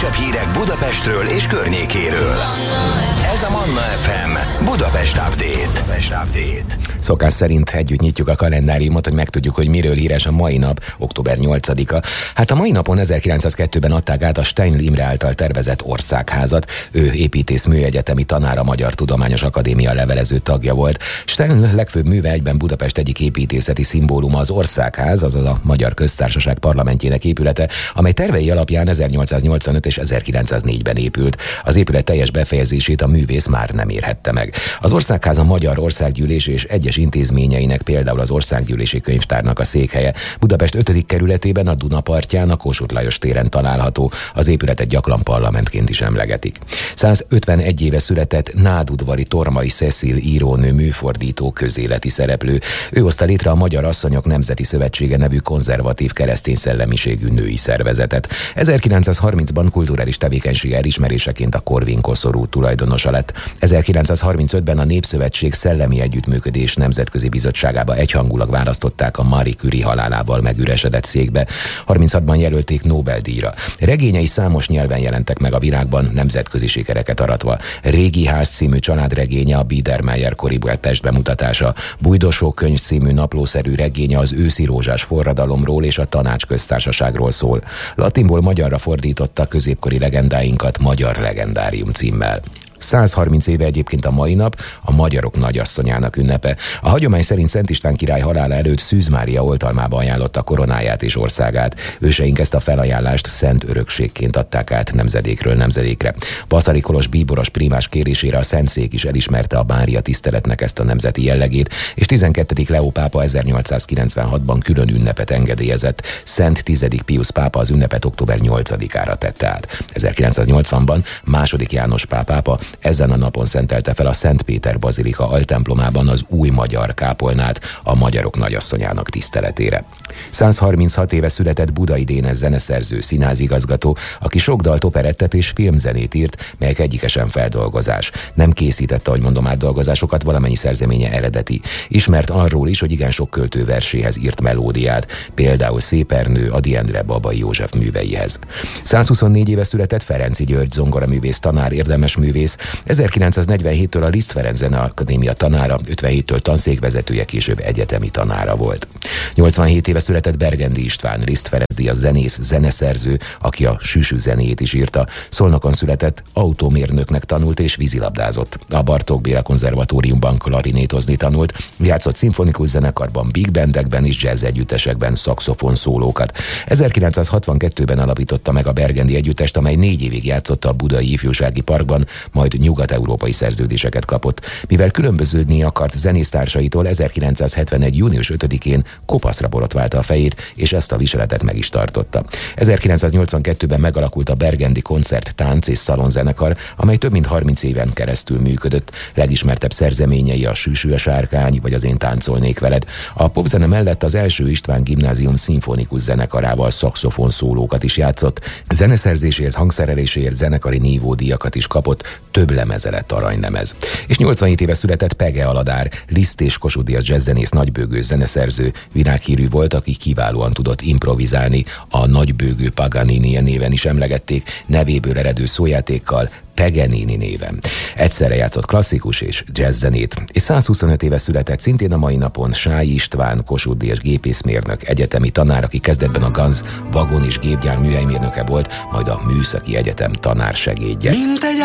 legfrissebb hírek Budapestről és környékéről. Ez a Manna FM Budapest Update. Szokás szerint együtt nyitjuk a kalendáriumot, hogy megtudjuk, hogy miről híres a mai nap, október 8-a. Hát a mai napon 1902-ben adták át a Steinl Imre által tervezett országházat. Ő építész műegyetemi tanár, a Magyar Tudományos Akadémia levelező tagja volt. Steinl legfőbb műve egyben Budapest egyik építészeti szimbóluma az Országház, azaz a Magyar Köztársaság parlamentjének épülete, amely tervei alapján 1885 és 1904-ben épült. Az épület teljes befejezését a művész már nem érhette meg. Az Országház a Magyar Országgyűlés és egyes intézményeinek, például az Országgyűlési Könyvtárnak a székhelye. Budapest 5. kerületében, a Duna partján, a Kossuth Lajos téren található. Az épületet gyakran parlamentként is emlegetik. 151 éve született nádudvari Tormai Cecil írónő, műfordító, közéleti szereplő. Ő hozta létre a Magyar Asszonyok Nemzeti Szövetsége nevű konzervatív keresztény szellemiségű női szervezetet. 1930-ban kulturális tevékenység elismeréseként a Korvin koszorú tulajdonosa lett. 1935-ben a Népszövetség Szellemi Együttműködés Nemzetközi Bizottságába egyhangulag választották a Marie Curie halálával megüresedett székbe. 36-ban jelölték Nobel-díjra. Regényei számos nyelven jelentek meg a világban, nemzetközi sikereket aratva. Régi ház című családregénye a Biedermeier kori Pest bemutatása. Bújdosó könyv című naplószerű regénye az őszi rózsás forradalomról és a Tanácsköztársaságról szól. Latinból magyarra fordította középkori legendáinkat Magyar Legendárium címmel. 130 éve egyébként a mai nap a magyarok nagyasszonyának ünnepe. A hagyomány szerint Szent István király halála előtt Szűz Mária oltalmába ajánlotta koronáját és országát. Őseink ezt a felajánlást szent örökségként adták át nemzedékről nemzedékre. Baszary Kolos bíboros prímás kérésére a Szentszék is elismerte a Mária tiszteletnek ezt a nemzeti jellegét, és 12. Leó pápa 1896-ban külön ünnepet engedélyezett. Szent 10. Piusz pápa az ünnepet október 8-ára tette át. 1980-ban II. János Pál pápa ezen a napon szentelte fel a Szent Péter bazilika altemplomában az új magyar kápolnát a magyarok nagyasszonyának tiszteletére. 136 éve született Budai Dénes zeneszerző, színházigazgató, aki sok dalt, operettet és filmzenét írt, melyek egyike sem feldolgozás. Nem készítette, ahogy mondom, átdolgozásokat, valamennyi szerzeménye eredeti. Ismert arról is, hogy igen sok költő verséhez írt melódiát, például Szép Ernő, Ady Endre, Babai József műveihez. 124 éve született Ferenczy György zongoraművész, tanár, érdemes művész. 1947-től a Liszt Ferenc Zeneakadémia tanára, 57-től tanszékvezetője, később egyetemi tanára volt. 87 éve született Bergendi István, Liszt Ferenc díjas zenész, zeneszerző, aki a Sűsű zenéjét is írta. Szolnokon született, autómérnöknek tanult és vízilabdázott. A Bartók Béla Konzervatóriumban klarinétozni tanult, játszott szimfonikus zenekarban, big bandekben és jazz együttesekben szaxofon szólókat. 1962-ben alapította meg a Bergendi Együttest, amely 4 évig játszotta a Budai Ifjúsági Parkban, majd nyugat-európai szerződéseket kapott. Mivel különböződni akart zenésztársaitól, 1971. június 5-én kopaszra borotválta a fejét, és ezt a viseletet meg is tartotta. 1982-ben megalakult a Bergendi Koncert, Tánc és Szalonzenekar, amely több mint 30 éven keresztül működött. Legismertebb szerzeményei a Sűsű a sárkány, vagy az Én táncolnék veled. A popzene mellett az első István Gimnázium szimfonikus zenekarával szaxofon szólókat is játszott. Zeneszerzésért, hangszerelésért zenekari nívódíjakat is kapott, több lemeze lett aranylemez. És 87 éve született Pege Aladár, Liszt és Kossuth Díjas jazzzenész, nagybőgő zeneszerző, világhírű volt, aki kiválóan tudott improvizálni. A nagybőgő Paganini néven is emlegették, nevéből eredő szójátékkal, Paganini néven. Egyszerre játszott klasszikus és jazzzenét, és 125 éve született szintén a mai napon Sály István, Kossuth Díjas gépészmérnök, egyetemi tanár, aki kezdetben a Ganz vagon- és gépgyár műhelymérnöke volt, majd a Műszaki Egyetem tanársegédje.